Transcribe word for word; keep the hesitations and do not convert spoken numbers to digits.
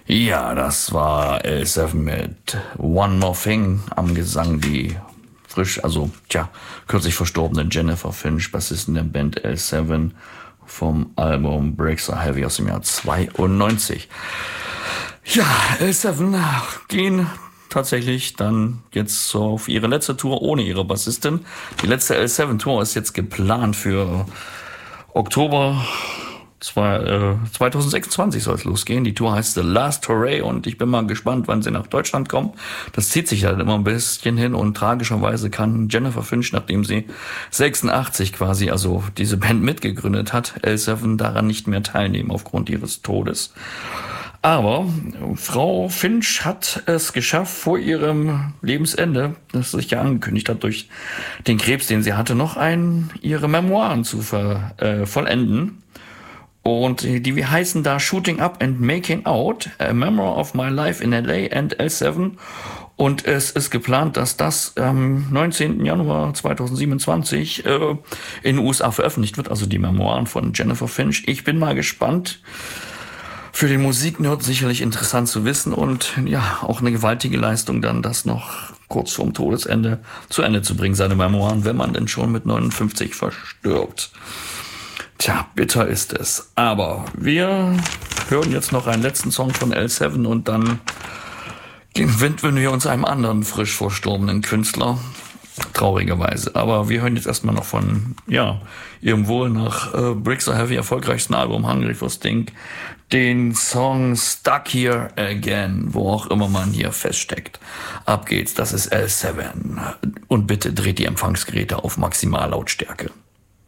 Ja, das war L sieben mit One More Thing am Gesang, die frisch, also tja, kürzlich verstorbene Jennifer Finch, Bassistin der Band L sieben vom Album Breaks Are Heavy aus dem Jahr zweiundneunzig. Ja, L sieben gehen tatsächlich dann jetzt so auf ihre letzte Tour ohne ihre Bassistin. Die letzte L sieben Tour ist jetzt geplant für Oktober zwanzig sechsundzwanzig soll es losgehen. Die Tour heißt The Last Hooray und ich bin mal gespannt, wann sie nach Deutschland kommen. Das zieht sich halt immer ein bisschen hin und tragischerweise kann Jennifer Finch, nachdem sie sechsundachtzig quasi, also diese Band mitgegründet hat, L sieben daran nicht mehr teilnehmen aufgrund ihres Todes. Aber Frau Finch hat es geschafft, vor ihrem Lebensende, das sich ja angekündigt hat durch den Krebs, den sie hatte, noch ein, ihre Memoiren zu ver, äh, vollenden. Und die heißen da Shooting Up and Making Out, A Memoir of My Life in L A and L sieben. Und es ist geplant, dass das am neunzehnten Januar zweitausendsiebenundzwanzig äh, in den U S A veröffentlicht wird, also die Memoiren von Jennifer Finch. Ich bin mal gespannt. Für den Musiknerd sicherlich interessant zu wissen und ja, auch eine gewaltige Leistung dann, das noch kurz vorm Todesende zu Ende zu bringen, seine Memoiren, wenn man denn schon mit neunundfünfzig verstirbt. Tja, bitter ist es. Aber wir hören jetzt noch einen letzten Song von L sieben und dann widmen wir uns einem anderen frisch verstorbenen Künstler. Traurigerweise. Aber wir hören jetzt erstmal noch von, ja, ihrem wohl nach äh, Breaks Are Heavy erfolgreichsten Album Hungry for Stink den Song Stuck Here Again, wo auch immer man hier feststeckt. Ab geht's, das ist L sieben. Und bitte dreht die Empfangsgeräte auf Maximallautstärke.